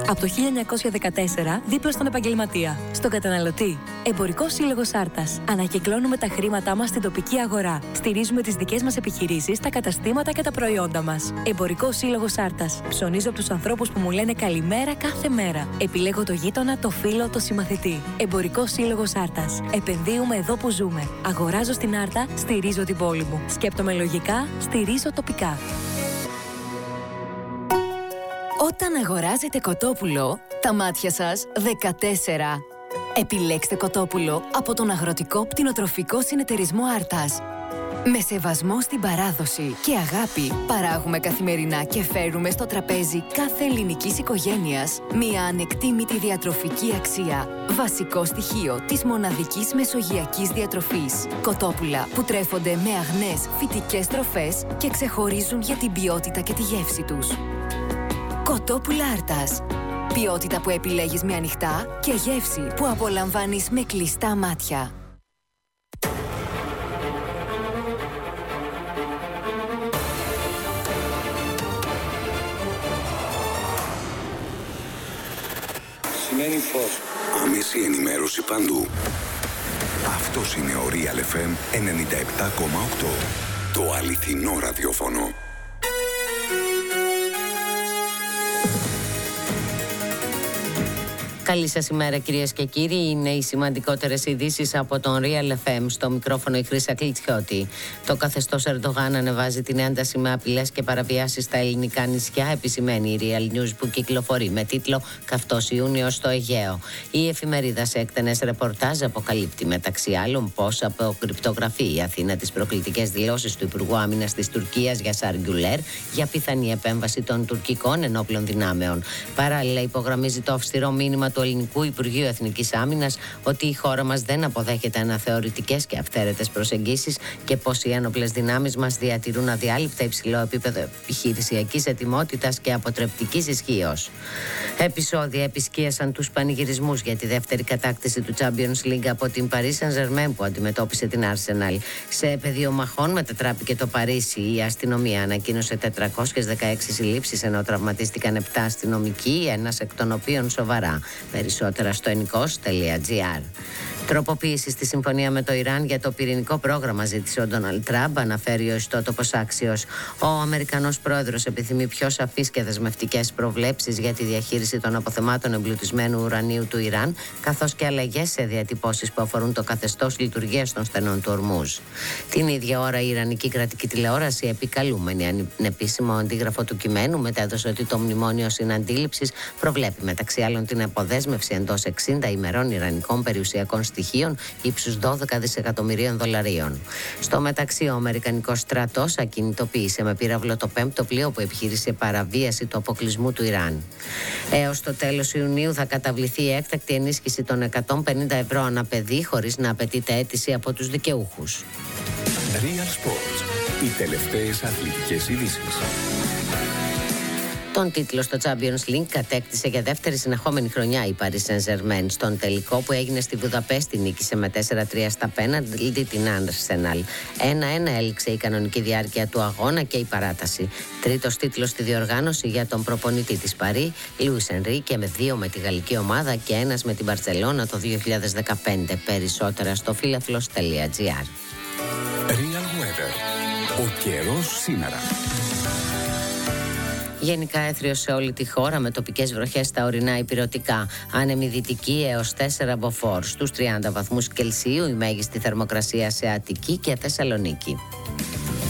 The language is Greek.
Από το 1914, δίπλα στον επαγγελματία. Στον καταναλωτή. Εμπορικός Σύλλογος Άρτας. Ανακυκλώνουμε τα χρήματά μας στην τοπική αγορά. Στηρίζουμε τις δικές μας επιχειρήσεις, τα καταστήματα και τα προϊόντα μας. Εμπορικός Σύλλογος Άρτας. Ψωνίζω από τους ανθρώπους που μου λένε καλημέρα κάθε μέρα. Επιλέγω το γείτονα, το φίλο, το συμμαθητή. Εμπορικός Σύλλογος Άρτας. Επενδύουμε εδώ που ζούμε. Αγοράζω στην Άρτα, στηρίζω την πόλη μου. Σκέπτομαι λογικά, στηρίζω τοπικά. Όταν αγοράζετε κοτόπουλο, τα μάτια σας 14. Επιλέξτε κοτόπουλο από τον Αγροτικό Πτηνοτροφικό Συνεταιρισμό Άρτας. Με σεβασμό στην παράδοση και αγάπη παράγουμε καθημερινά και φέρουμε στο τραπέζι κάθε ελληνικής οικογένειας μια ανεκτήμητη διατροφική αξία. Βασικό στοιχείο της μοναδικής μεσογειακής διατροφής. Κοτόπουλα που τρέφονται με αγνές φυτικές τροφές και ξεχωρίζουν για την ποιότητα και τη γεύση τους. Κοτόπουλα Άρτας. Ποιότητα που επιλέγεις με ανοιχτά και γεύση που απολαμβάνεις με κλειστά μάτια. Σημαίνει φως. Άμεση ενημέρωση παντού. Αυτός είναι ο Real FM 97,8. Το αληθινό ραδιόφωνο. Καλή σας ημέρα κυρίες και κύριοι, είναι οι σημαντικότερες ειδήσεις από τον Real FM. Στο μικρόφωνο η Χρύσα Κλιτσιώτη. Το καθεστώς Ερντογάν ανεβάζει την ένταση με απειλές και παραβιάσεις στα ελληνικά νησιά, επισημαίνει η Real News που κυκλοφορεί με τίτλο «Καυτός Ιούνιος στο Αιγαίο». Η εφημερίδα σε έκτενες ρεπορτάζ αποκαλύπτει μεταξύ άλλων πως αποκρυπτογραφεί η Αθήνα τις προκλητικές δηλώσεις του Υπουργού Άμυνας της Τουρκίας για Σαργκιουλέρ για πιθανή επέμβαση των τουρκικών ενόπλων δυνάμεων. Παράλληλα, υπογραμμίζει το αυστηρό μήνυμα του Ελληνικού Υπουργείου Εθνικής Άμυνας ότι η χώρα μας δεν αποδέχεται αναθεωρητικές και αυθαίρετες προσεγγίσεις και πως οι ένοπλες δυνάμεις μας διατηρούν αδιάλειπτα υψηλό επίπεδο επιχειρησιακής ετοιμότητας και αποτρεπτικής ισχύως. Επεισόδια επισκίασαν τους πανηγυρισμούς για τη δεύτερη κατάκτηση του Champions League από την Paris Saint-Germain που αντιμετώπισε την Arsenal. Σε πεδίο μαχών μετατράπηκε το Παρίσι. Η αστυνομία ανακοίνωσε 416 συλλήψεις ενώ τραυματίστηκαν 7 αστυνομικοί, ένας εκ των οποίων σοβαρά. Περισσότερα στο ενικός.gr. Τροποποίηση στη συμφωνία με το Ιράν για το πυρηνικό πρόγραμμα ζήτησε ο Ντόναλντ Τραμπ, αναφέρει ο ιστότοπος Άξιος. Ο Αμερικανός πρόεδρος επιθυμεί πιο σαφείς και δεσμευτικές προβλέψεις για τη διαχείριση των αποθεμάτων εμπλουτισμένου ουρανίου του Ιράν, καθώς και αλλαγές σε διατυπώσεις που αφορούν το καθεστώς λειτουργίας των στενών του Ορμούζ. Την ίδια ώρα, η Ιρανική κρατική τηλεόραση, επικαλούμενη ανεπίσημο αντίγραφο του κειμένου, μετέδωσε ότι το μνημόνιο συναντήληψης προβλέπει μεταξύ άλλων την αποδέσμευση εντός 60 ημερών ιρανικών περιουσιακών στοιχείων ύψους 12 δισεκατομμυρίων δολαρίων. Στο μεταξύ, ο Αμερικανικός στρατός ακινητοποίησε με πύραυλο το 5ο πλοίο που επιχείρησε παραβίαση του αποκλεισμού του Ιράν. Έως το τέλος Ιουνίου θα καταβληθεί η έκτακτη ενίσχυση των 150 ευρώ ανά παιδί, χωρίς να απαιτείται αίτηση από τους δικαιούχους. Real Sports. Οι τελευταίες αθλητικές ειδήσεις. Τον τίτλο στο Champions League κατέκτησε για δεύτερη συνεχόμενη χρονιά η Paris Saint-Germain. Στον τελικό που έγινε στη Βουδαπέστη νίκησε με 4-3 στα πέναλτι την Arsenal. 1-1 έληξε η κανονική διάρκεια του αγώνα και η παράταση. Τρίτος τίτλος στη διοργάνωση για τον προπονητή της Παρί, Λούις Ενρίκε, με 2 με τη γαλλική ομάδα και 1 με την Μπαρτσελώνα το 2015. Περισσότερα στο φίλαθλος.gr. Real Weather. Ο καιρός σήμερα. Γενικά έθριος σε όλη τη χώρα με τοπικές βροχές στα ορεινά ηπειρωτικά. Άνεμη δυτική έως 4 μποφόρ. Στους 30 βαθμούς Κελσίου η μέγιστη θερμοκρασία σε Αττική και Θεσσαλονίκη.